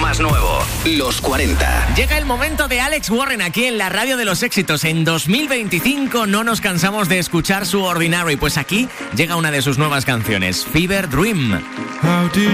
más nuevo, Los 40. Llega el momento de Alex Warren aquí en la radio de los éxitos. En 2025 no nos cansamos de escuchar su Ordinary, pues aquí llega una de sus nuevas canciones, Fever Dream. How did